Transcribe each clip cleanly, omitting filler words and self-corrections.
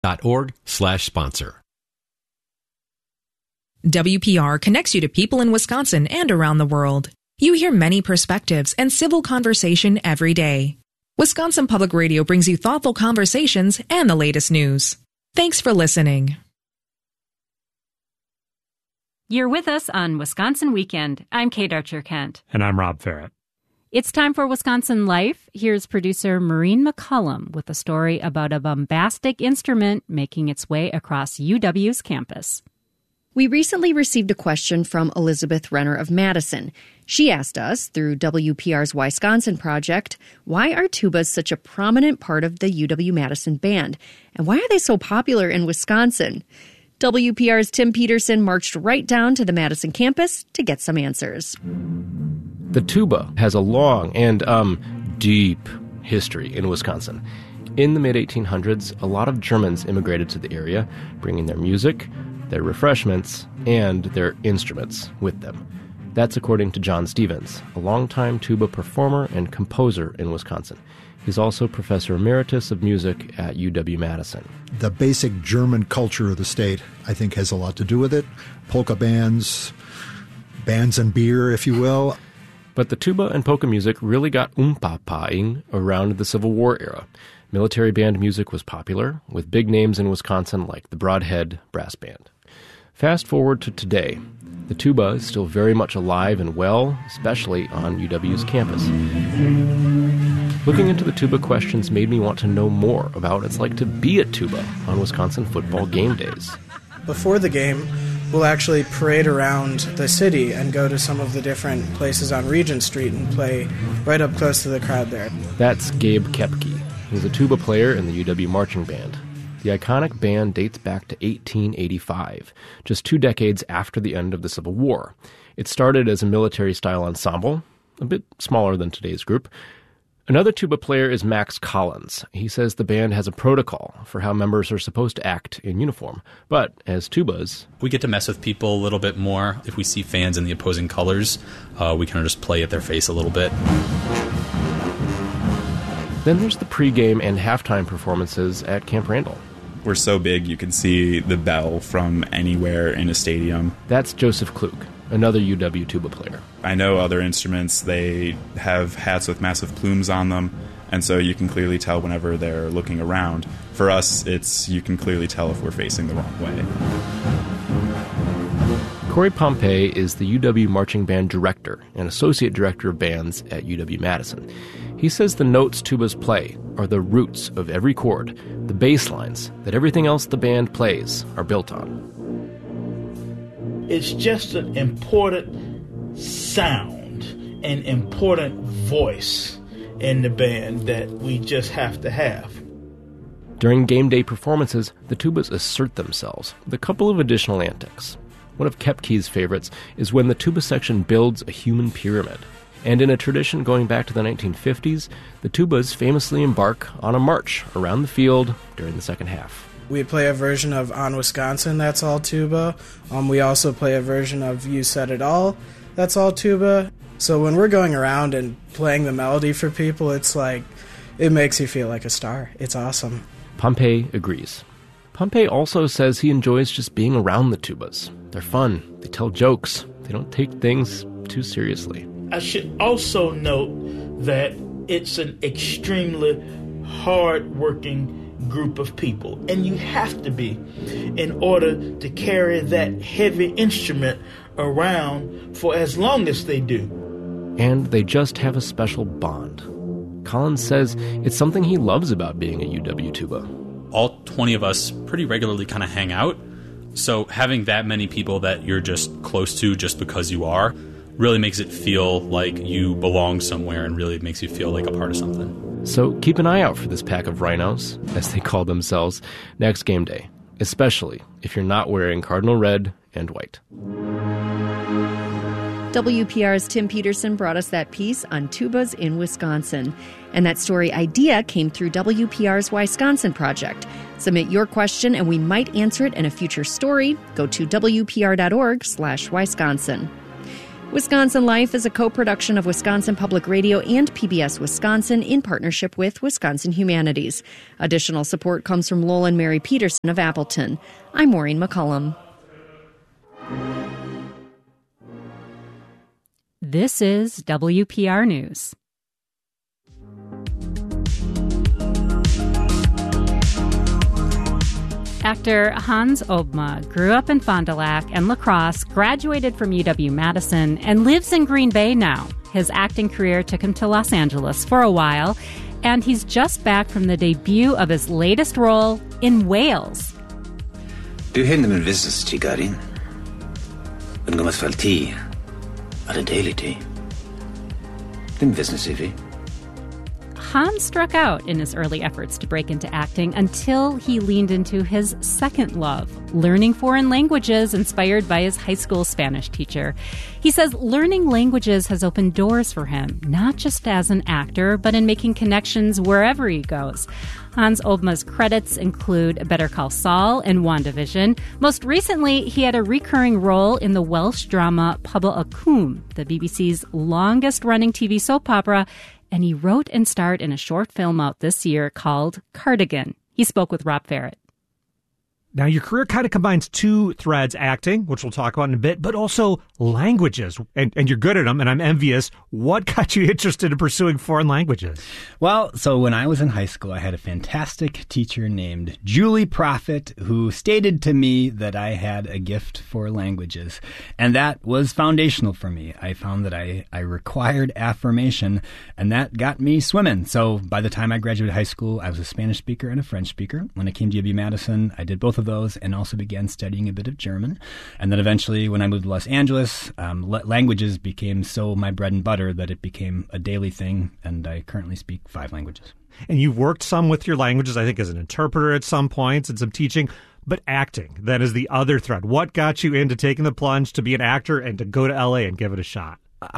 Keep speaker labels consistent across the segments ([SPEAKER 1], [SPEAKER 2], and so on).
[SPEAKER 1] WPR.org/sponsor.
[SPEAKER 2] WPR connects you to people in Wisconsin and around the world. You hear many perspectives and civil conversation every day. Wisconsin Public Radio brings you thoughtful conversations and the latest news. Thanks for listening.
[SPEAKER 3] You're with us on Wisconsin Weekend. I'm Kate Archer-Kent.
[SPEAKER 4] And I'm Rob Ferret.
[SPEAKER 3] It's time for Wisconsin Life. Here's producer Maureen McCullum with a story about a bombastic instrument making its way across UW's campus.
[SPEAKER 5] We recently received a question from Elizabeth Renner of Madison. She asked us, through WPR's Wisconsin project, why are tubas such a prominent part of the UW-Madison band? And why are they so popular in Wisconsin? WPR's Tim Peterson marched right down to the Madison campus to get some answers.
[SPEAKER 6] The tuba has a long and, deep history in Wisconsin. In the mid-1800s, a lot of Germans immigrated to the area, bringing their music, their refreshments, and their instruments with them. That's according to John Stevens, a longtime tuba performer and composer in Wisconsin. He's also professor emeritus of music at UW-Madison.
[SPEAKER 7] The basic German culture of the state, I think, has a lot to do with it. Polka bands and beer, if you will.
[SPEAKER 6] But the tuba and polka music really got oompah-pahing around the Civil War era. Military band music was popular, with big names in Wisconsin like the Broadhead Brass Band. Fast forward to today. The tuba is still very much alive and well, especially on UW's campus. Looking into the tuba questions made me want to know more about what it's like to be a tuba on Wisconsin football game days.
[SPEAKER 8] Before the game, we'll actually parade around the city and go to some of the different places on Regent Street and play right up close to the crowd there.
[SPEAKER 6] That's Gabe Kepke. He's a tuba player in the UW Marching Band. The iconic band dates back to 1885, just 2 decades after the end of the Civil War. It started as a military-style ensemble, a bit smaller than today's group. Another tuba player is Max Collins. He says the band has a protocol for how members are supposed to act in uniform. But as tubas,
[SPEAKER 9] we get to mess with people a little bit more. If we see fans in the opposing colors, we can just play at their face a little bit.
[SPEAKER 6] Then there's the pregame and halftime performances at Camp Randall.
[SPEAKER 10] We're so big you can see the bell from anywhere in a stadium.
[SPEAKER 6] That's Joseph Klug, another UW tuba player.
[SPEAKER 10] I know other instruments, they have hats with massive plumes on them, and so you can clearly tell whenever they're looking around. For us, you can clearly tell if we're facing the wrong way.
[SPEAKER 6] Corey Pompey is the UW Marching Band director and associate director of bands at UW-Madison. He says the notes tubas play are the roots of every chord, the bass lines that everything else the band plays are built on.
[SPEAKER 11] It's just an important sound, an important voice in the band that we just have to have.
[SPEAKER 6] During game day performances, the tubas assert themselves with a couple of additional antics. One of Kepke's favorites is when the tuba section builds a human pyramid. And in a tradition going back to the 1950s, the tubas famously embark on a march around the field during the second half.
[SPEAKER 8] We play a version of On Wisconsin, that's all tuba. We also play a version of You Said It All, that's all tuba. So when we're going around and playing the melody for people, it's like, it makes you feel like a star. It's awesome.
[SPEAKER 6] Pompey agrees. Pompey also says he enjoys just being around the tubas. They're fun, they tell jokes, they don't take things too seriously.
[SPEAKER 11] I should also note that it's an extremely hard-working group of people, and you have to be in order to carry that heavy instrument around for as long as they do.
[SPEAKER 6] And they just have a special bond. Collins says it's something he loves about being a UW tuba.
[SPEAKER 9] All 20 of us pretty regularly kind of hang out, so having that many people that you're just close to just because you are really makes it feel like you belong somewhere and really makes you feel like a part of something.
[SPEAKER 6] So keep an eye out for this pack of rhinos, as they call themselves, next game day, especially if you're not wearing cardinal red and white.
[SPEAKER 5] WPR's Tim Peterson brought us that piece on tubas in Wisconsin. And that story idea came through WPR's Wisconsin project. Submit your question and we might answer it in a future story. Go to WPR.org/Wisconsin. Wisconsin Life is a co-production of Wisconsin Public Radio and PBS Wisconsin in partnership with Wisconsin Humanities. Additional support comes from Lowell and Mary Peterson of Appleton. I'm Maureen McCullum.
[SPEAKER 3] This is WPR News. Actor Hans Obma grew up in Fond du Lac and La Crosse, graduated from UW-Madison, and lives in Green Bay now. His acting career took him to Los Angeles for a while, and he's just back from the debut of his latest role in Wales.
[SPEAKER 1] Du händer med visst tigarin. Ungdomars falti. Are daily tea. Din business TV.
[SPEAKER 3] Hans struck out in his early efforts to break into acting until he leaned into his second love, learning foreign languages inspired by his high school Spanish teacher. He says learning languages has opened doors for him, not just as an actor, but in making connections wherever he goes. Hans Obma's credits include Better Call Saul and WandaVision. Most recently, he had a recurring role in the Welsh drama Pobl y Cwm, the BBC's longest-running TV soap opera, and he wrote and starred in a short film out this year called Cardigan. He spoke with Rob Farrett.
[SPEAKER 4] Now, your career kind of combines two threads, acting, which we'll talk about in a bit, but also languages. And you're good at them, and I'm envious. What got you interested in pursuing foreign languages?
[SPEAKER 12] Well, so when I was in high school, I had a fantastic teacher named Julie Prophet who stated to me that I had a gift for languages. And that was foundational for me. I found that I required affirmation, and that got me swimming. So by the time I graduated high school, I was a Spanish speaker and a French speaker. When I came to UW-Madison, I did both of those and also began studying a bit of German. And then eventually, when I moved to Los Angeles, languages became so my bread and butter that it became a daily thing, and I currently speak 5 languages.
[SPEAKER 4] And you've worked some with your languages, I think, as an interpreter at some points and some teaching, but acting, that is the other thread. What got you into taking the plunge to be an actor and to go to L.A. and give it a shot?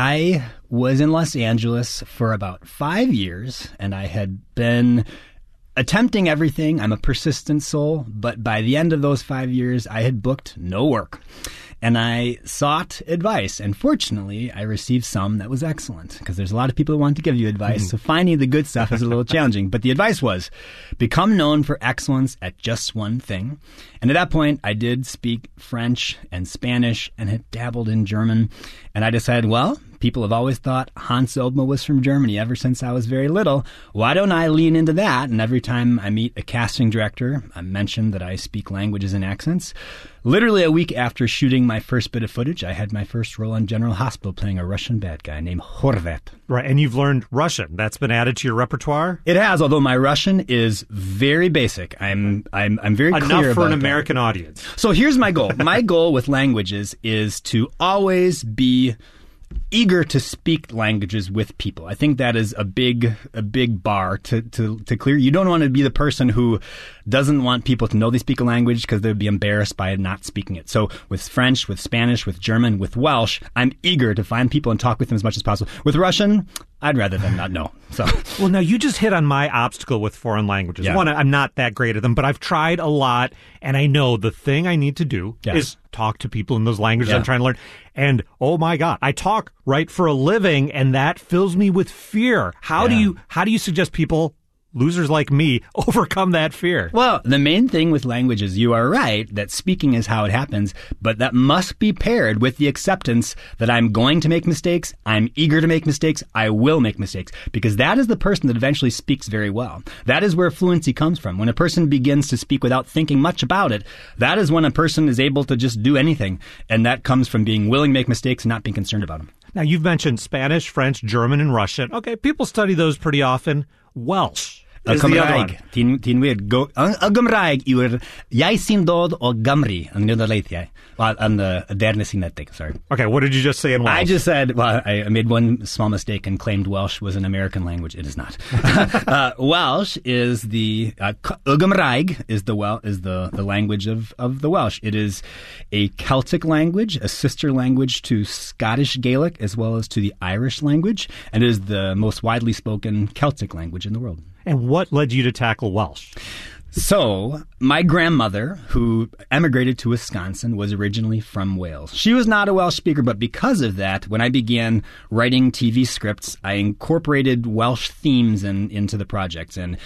[SPEAKER 12] I was in Los Angeles for about 5 years, and I had been attempting everything. I'm a persistent soul, but by the end of those 5 years, I had booked no work. And I sought advice, and fortunately, I received some that was excellent, because there's a lot of people who want to give you advice, so finding the good stuff is a little challenging. But the advice was, become known for excellence at just one thing. And at that point, I did speak French and Spanish and had dabbled in German, and I decided, well, people have always thought Hans Obma was from Germany ever since I was very little. Why don't I lean into that? And every time I meet a casting director, I mention that I speak languages and accents. Literally a week after shooting my first bit of footage, I had my first role on General Hospital playing a Russian bad guy named Horvat.
[SPEAKER 4] Right, and you've learned Russian. That's been added to your repertoire?
[SPEAKER 12] It has, although my Russian is very basic. I'm very clear about
[SPEAKER 4] enough for an American audience.
[SPEAKER 12] So here's my goal. My goal with languages is to always be eager to speak languages with people. I think that is a big bar to clear. You don't want to be the person who doesn't want people to know they speak a language because they'd be embarrassed by not speaking it. So with French, with Spanish, with German, with Welsh, I'm eager to find people and talk with them as much as possible. With Russian, I'd rather them not know. So,
[SPEAKER 4] well, now you just hit on my obstacle with foreign languages.
[SPEAKER 12] Yeah.
[SPEAKER 4] One, I'm not that great at them, but I've tried a lot, and I know the thing I need to do is talk to people in those languages I'm trying to learn. And oh my God, I talk right for a living, and that fills me with fear. How do you suggest people, losers like me, overcome that fear?
[SPEAKER 12] Well, the main thing with language is you are right that speaking is how it happens, but that must be paired with the acceptance that I'm going to make mistakes, I'm eager to make mistakes, I will make mistakes, because that is the person that eventually speaks very well. That is where fluency comes from. When a person begins to speak without thinking much about it, that is when a person is able to just do anything, and that comes from being willing to make mistakes and not being concerned about them.
[SPEAKER 4] Now, you've mentioned Spanish, French, German, and Russian. Okay, people study those pretty often. Welsh is the other one.
[SPEAKER 12] Tin weird go Gymraeg yw'r iaith sy'n dod o Gymru yn Nederleithiau. Well, on the Dernesinettig, sorry.
[SPEAKER 4] Okay, what did you just say in Welsh?
[SPEAKER 12] I just said, well, I made one small mistake and claimed Welsh was an American language. It is not. Welsh is the Gymraeg is the language of the Welsh. It is a Celtic language, a sister language to Scottish Gaelic as well as to the Irish language, and it is the most widely spoken Celtic language in the world.
[SPEAKER 4] And what led you to tackle Welsh?
[SPEAKER 12] So, my grandmother, who emigrated to Wisconsin, was originally from Wales. She was not a Welsh speaker, but because of that, when I began writing TV scripts, I incorporated Welsh themes into the projects. And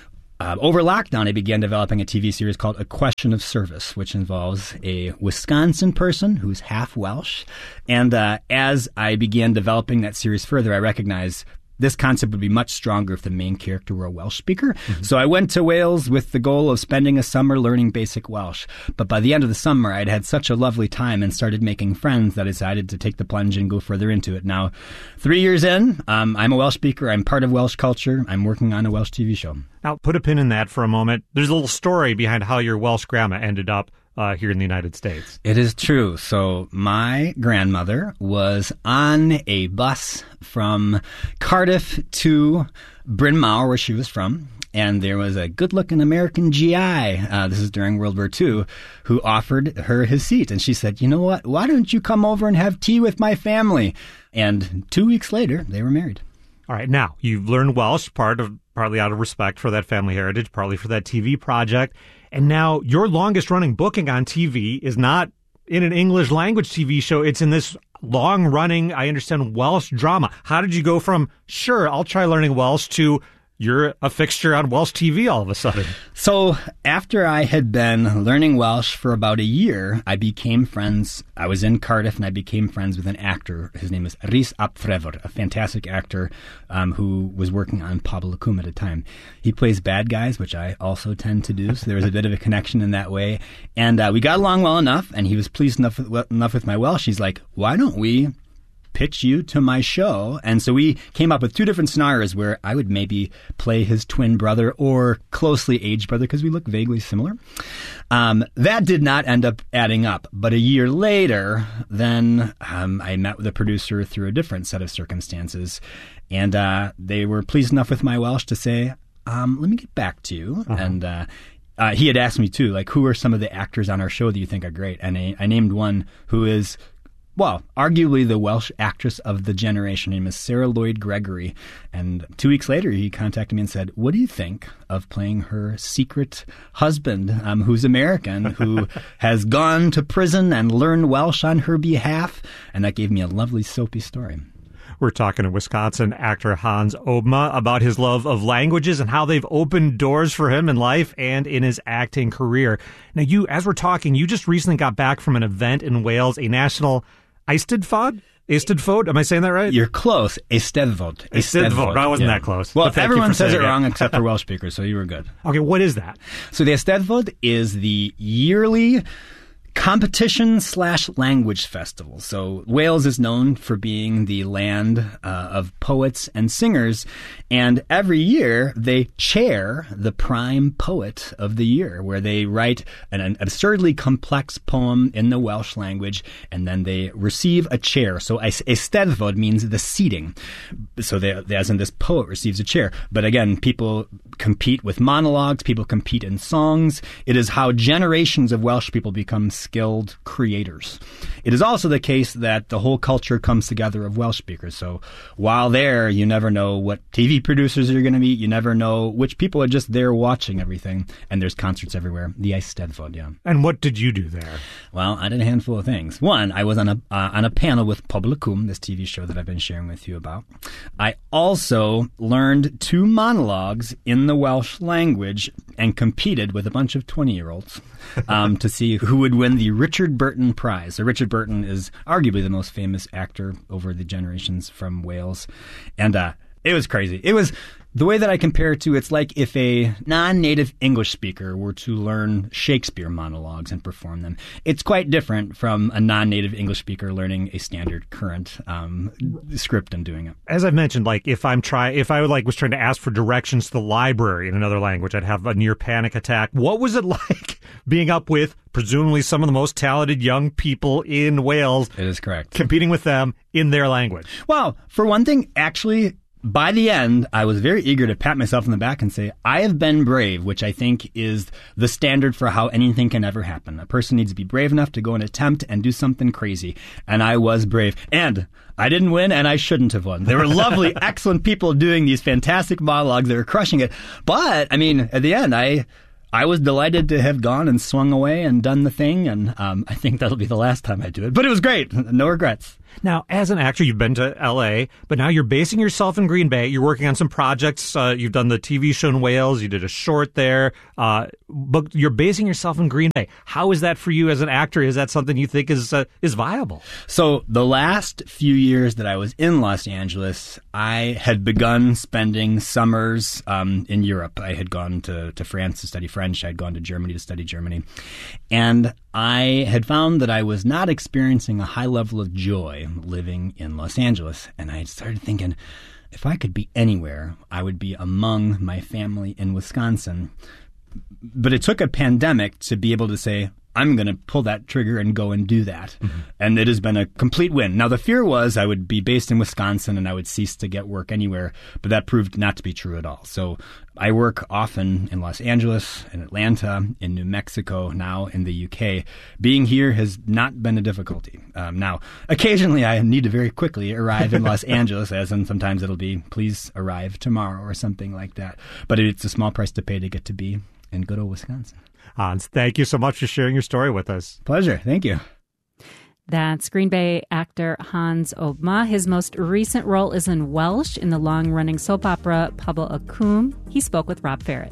[SPEAKER 12] over lockdown, I began developing a TV series called A Question of Service, which involves a Wisconsin person who's half Welsh. And as I began developing that series further, I recognized this concept would be much stronger if the main character were a Welsh speaker. Mm-hmm. So I went to Wales with the goal of spending a summer learning basic Welsh. But by the end of the summer, I'd had such a lovely time and started making friends that I decided to take the plunge and go further into it. Now, 3 years in, I'm a Welsh speaker. I'm part of Welsh culture. I'm working on a Welsh TV show.
[SPEAKER 4] Now, put a pin in that for a moment. There's a little story behind how your Welsh grandma ended up here in the United States.
[SPEAKER 12] It is true. So my grandmother was on a bus from Cardiff to Bryn Mawr, where she was from, and there was a good-looking American GI, this is during World War II, who offered her his seat. And she said, you know what, why don't you come over and have tea with my family? And 2 weeks later, they were married.
[SPEAKER 4] All right, now, you've learned Welsh, partly out of respect for that family heritage, partly for that TV project. And now your longest-running booking on TV is not in an English language TV show. It's in this long-running, I understand, Welsh drama. How did you go from, sure, I'll try learning Welsh, to you're a fixture on Welsh TV all of a sudden?
[SPEAKER 12] So after I had been learning Welsh for about a year, I became friends. I was in Cardiff, and I became friends with an actor. His name is Rhys ap Trevor, a fantastic actor who was working on Pobl y Cwm at the time. He plays bad guys, which I also tend to do, so there was a bit of a connection in that way. And we got along well enough, and he was pleased enough with my Welsh. He's like, why don't we pitch you to my show? And so we came up with two different scenarios where I would maybe play his twin brother or closely aged brother, because we look vaguely similar. That did not end up adding up. But a year later, then I met with the producer through a different set of circumstances. And they were pleased enough with my Welsh to say, let me get back to you. Uh-huh. And he had asked me, too, like, who are some of the actors on our show that you think are great? And I named one who is, well, arguably the Welsh actress of the generation. Her name is Sarah Lloyd Gregory. And 2 weeks later, he contacted me and said, what do you think of playing her secret husband, who's American, who has gone to prison and learned Welsh on her behalf? And that gave me a lovely soapy story.
[SPEAKER 4] We're talking to Wisconsin actor Hans Obma about his love of languages and how they've opened doors for him in life and in his acting career. Now, as we're talking, you just recently got back from an event in Wales, a national Eisteddfod? Am I saying that right?
[SPEAKER 12] You're close. Eisteddfod.
[SPEAKER 4] I wasn't that close.
[SPEAKER 12] Well, everyone says it wrong except for Welsh speakers, so you were good.
[SPEAKER 4] Okay, what is that?
[SPEAKER 12] So the Eisteddfod is the yearly competition/language festival. So Wales is known for being the land of poets and singers, and every year they chair the prime poet of the year, where they write an absurdly complex poem in the Welsh language, and then they receive a chair. So Eisteddfod means the seating. So as in, this poet receives a chair. But again, people compete with monologues, people compete in songs. It is how generations of Welsh people become skilled creators. It is also the case that the whole culture comes together of Welsh speakers. So while there, you never know what TV producers you're going to meet. You never know which people are just there watching everything. And there's concerts everywhere. The Eisteddfod, yeah.
[SPEAKER 4] And what did you do there?
[SPEAKER 12] Well, I did a handful of things. One, I was on a panel with Pobl y Cwm, this TV show that I've been sharing with you about. I also learned 2 monologues in the Welsh language and competed with a bunch of 20-year-olds to see who would win the Richard Burton Prize. So Richard Burton is arguably the most famous actor over the generations from Wales. And it was crazy. It was the way that I compare it to, it's like if a non-native English speaker were to learn Shakespeare monologues and perform them. It's quite different from a non-native English speaker learning a standard current script and doing it.
[SPEAKER 4] As I've mentioned, like if I was trying to ask for directions to the library in another language, I'd have a near panic attack. What was it like being up with presumably some of the most talented young people in Wales?
[SPEAKER 12] It is correct.
[SPEAKER 4] Competing with them in their language.
[SPEAKER 12] Well, for one thing, actually, by the end, I was very eager to pat myself on the back and say, I have been brave, which I think is the standard for how anything can ever happen. A person needs to be brave enough to go and attempt and do something crazy. And I was brave. And I didn't win, and I shouldn't have won. There were lovely, excellent people doing these fantastic monologues. They were crushing it. But, I mean, at the end, I I was delighted to have gone and swung away and done the thing, and I think that'll be the last time I do it. But it was great. No regrets.
[SPEAKER 4] Now, as an actor, you've been to L.A., but now you're basing yourself in Green Bay. You're working on some projects. You've done the TV show in Wales. You did a short there. But you're basing yourself in Green Bay. How is that for you as an actor? Is that something you think is viable?
[SPEAKER 12] So the last few years that I was in Los Angeles, I had begun spending summers in Europe. I had gone to France to study French. I had gone to Germany to study Germany. And I had found that I was not experiencing a high level of joy living in Los Angeles. And I started thinking, if I could be anywhere, I would be among my family in Wisconsin. But it took a pandemic to be able to say, I'm going to pull that trigger and go and do that. Mm-hmm. And it has been a complete win. Now, the fear was I would be based in Wisconsin and I would cease to get work anywhere, but that proved not to be true at all. So I work often in Los Angeles, in Atlanta, in New Mexico, now in the UK. Being here has not been a difficulty. Now, occasionally I need to very quickly arrive in Los Angeles, as in sometimes it'll be, please arrive tomorrow or something like that. But it's a small price to pay to get to be in good old Wisconsin.
[SPEAKER 4] Hans, thank you so much for sharing your story with us.
[SPEAKER 12] Pleasure. Thank you.
[SPEAKER 3] That's Green Bay actor Hans Obma. His most recent role is in Welsh in the long-running soap opera Pobl y Cwm. He spoke with Rob Ferret.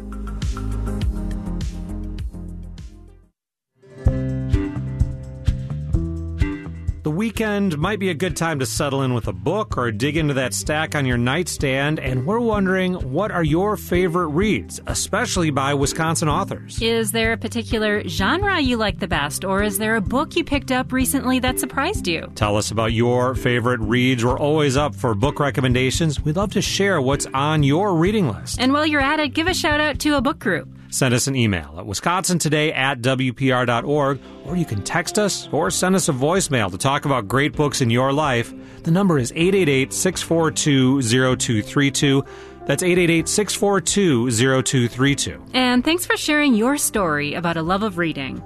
[SPEAKER 4] The weekend might be a good time to settle in with a book or dig into that stack on your nightstand, and we're wondering, what are your favorite reads, especially by Wisconsin authors?
[SPEAKER 3] Is there a particular genre you like the best, or is there a book you picked up recently that surprised you?
[SPEAKER 4] Tell us about your favorite reads. We're always up for book recommendations. We'd love to share what's on your reading list.
[SPEAKER 3] And while you're at it, give a shout out to a book group.
[SPEAKER 4] Send us an email at wisconsintoday@wpr.org, or you can text us or send us a voicemail to talk about great books in your life. The number is 888-642-0232. That's 888-642-0232.
[SPEAKER 3] And thanks for sharing your story about a love of reading.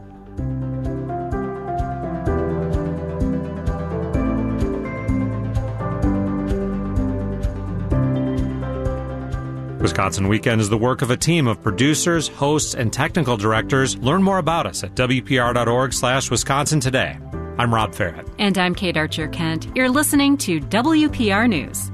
[SPEAKER 4] Wisconsin Weekend is the work of a team of producers, hosts, and technical directors. Learn more about us at wpr.org/Wisconsin Today. I'm Rob Ferret.
[SPEAKER 3] And I'm Kate Archer-Kent. You're listening to WPR News.